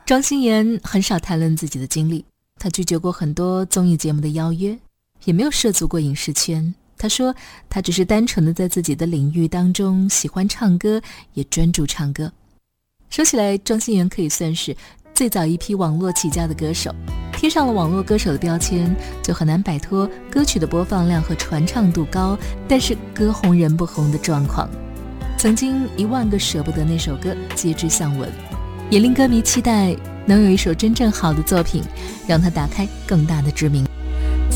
庄心妍很少谈论自己的经历，她拒绝过很多综艺节目的邀约，也没有涉足过影视圈。她说她只是单纯的在自己的领域当中喜欢唱歌，也专注唱歌。说起来，庄心妍可以算是最早一批网络起家的歌手，贴上了网络歌手的标签，就很难摆脱歌曲的播放量和传唱度高，但是歌红人不红的状况。曾经10000个舍不得那首歌皆知向闻，也令歌迷期待能有一首真正好的作品，让他打开更大的知名。